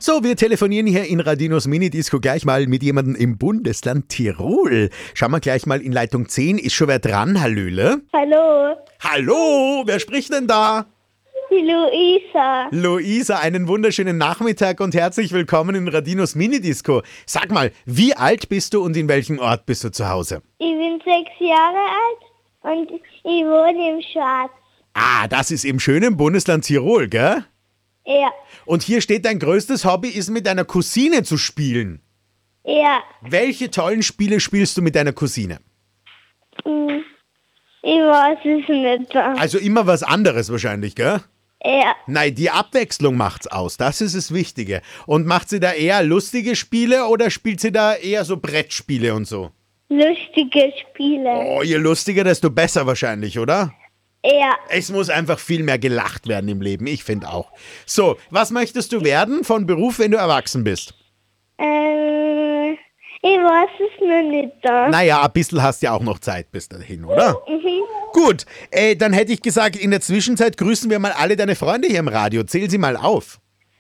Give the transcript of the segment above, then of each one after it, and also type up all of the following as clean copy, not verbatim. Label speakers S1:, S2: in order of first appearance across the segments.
S1: So, wir telefonieren hier in Radinos Minidisco gleich mal mit jemandem im Bundesland Tirol. Schauen wir gleich mal in Leitung 10. Ist schon wer dran, Hallöle?
S2: Hallo,
S1: Hallo, wer spricht denn da?
S2: die Luisa.
S1: Luisa, einen wunderschönen Nachmittag und herzlich willkommen in Radinos Minidisco. Sag mal, wie alt bist du und in welchem Ort bist du zu Hause?
S2: Ich bin 6 Jahre alt und ich wohne im Schwarz.
S1: Ah, das ist im schönen Bundesland Tirol, gell?
S2: Ja,
S1: Und hier steht, dein größtes Hobby ist mit deiner Cousine zu spielen.
S2: ja.
S1: Welche tollen Spiele spielst du mit deiner Cousine?
S2: Ich weiß es nicht.
S1: Also immer was anderes wahrscheinlich, gell?
S2: Ja,
S1: Nein, die Abwechslung macht's aus, das ist das Wichtige. Und macht sie da eher lustige Spiele oder spielt sie da eher so Brettspiele und so?
S2: lustige Spiele.
S1: Oh, je lustiger, desto besser wahrscheinlich, oder?
S2: Ja,
S1: Es muss einfach viel mehr gelacht werden im Leben, ich finde auch. So, was möchtest du werden von Beruf, wenn du erwachsen bist?
S2: ich weiß es noch nicht.
S1: Naja, ein bisschen hast ja auch noch Zeit bis dahin, oder? Gut, dann hätte ich gesagt, in der Zwischenzeit grüßen wir mal alle deine Freunde hier im Radio. Zähl sie mal auf.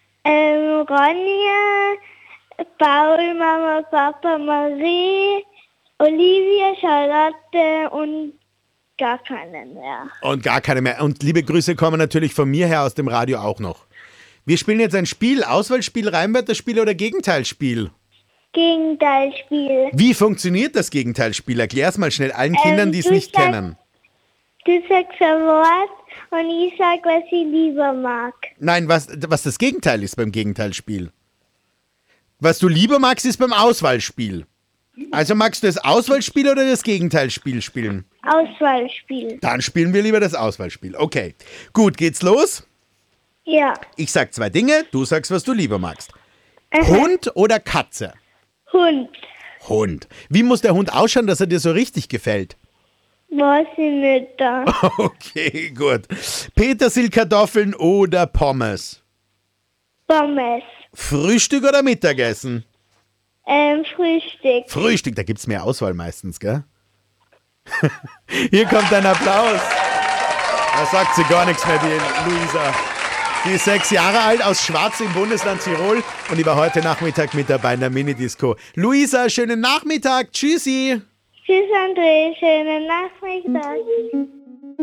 S2: Ronja, Paul, Mama, Papa, Marie, Olivia, Charlotte und gar keinen mehr.
S1: Und gar keine mehr. Und liebe Grüße kommen natürlich von mir her aus dem Radio auch noch. Wir spielen jetzt ein Spiel, Auswahlspiel, Reimwörterspiel oder Gegenteilsspiel.
S2: Gegenteilspiel.
S1: Wie funktioniert das Gegenteilspiel? Erklär's mal schnell allen Kindern, die es nicht kennen.
S2: Du sagst ein Wort und ich sag, was ich lieber mag.
S1: Nein, was das Gegenteil ist beim Gegenteilspiel. Was du lieber magst, ist beim Auswahlspiel. Also magst du das Auswahlspiel oder das Gegenteilspiel spielen?
S2: Auswahlspiel.
S1: Dann spielen wir lieber das Auswahlspiel. Okay, gut, geht's los?
S2: Ja.
S1: Ich sag 2 Dinge, du sagst, was du lieber magst. Hund oder Katze?
S2: Hund.
S1: Hund. Wie muss der Hund ausschauen, dass er dir so richtig gefällt?
S2: Weiß ich nicht.
S1: Okay, gut. Petersilkartoffeln oder Pommes?
S2: Pommes.
S1: Frühstück oder Mittagessen?
S2: Frühstück.
S1: Frühstück, da gibt's mehr Auswahl meistens, gell? Hier kommt ein Applaus. Da sagt sie gar nichts mehr, die Luisa. Die ist 6 Jahre alt, aus Schwarz im Bundesland Tirol und die war heute Nachmittag mit dabei in der Minidisco. Luisa, schönen Nachmittag. Tschüssi.
S2: Tschüss, André. Schönen Nachmittag.